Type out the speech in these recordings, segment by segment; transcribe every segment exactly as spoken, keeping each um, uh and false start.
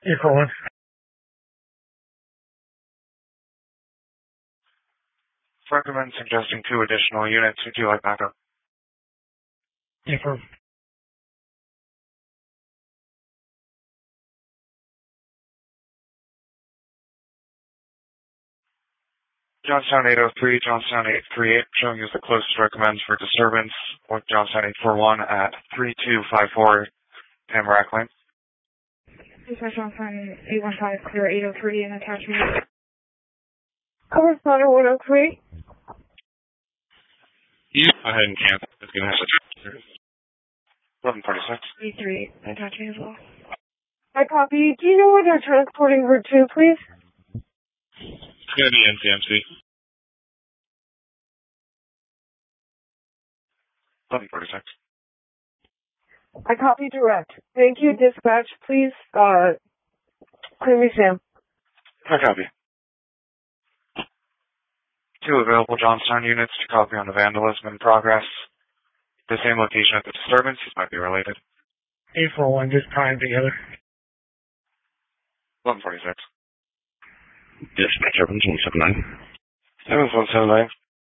April one. Recommend suggesting two additional units. Would you like backup? April. Johnstown eight oh three, Johnstown eight three eight, showing you as the closest recommends for disturbance, with Johnstown eight four one at three two five four Tamarack Lane. Dispatch Johnstown eight one five, clear eight oh three and attachment. Cover spotter one oh three. You go ahead and cancel. It's going to have to. eleven forty-six. eight three eight, attachment as well. I copy. Do you know what they're transporting her to, please? It's going to be N C M C. eleven forty-six. I copy direct. Thank you, dispatch. Please, uh, clear me, Sam. I copy. Two available Johnstown units to copy on the vandalism in progress. The same location at the disturbance. These might be related. eight four one, just timed together. eleven forty-six. Dispatch Evans one seven nine. Evans one seven nine.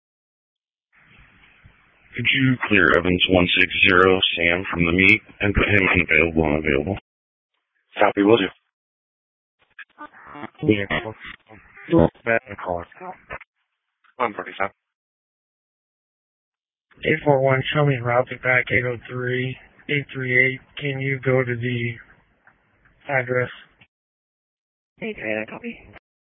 Could you clear Evans one six zero, Sam, from the meet and put him unavailable and available? Copy, will do. Yeah. Bad call. eleven forty-seven. eight four one, show me routing back eight oh three, eight three eight. Can you go to the address? eight three eight, I copy.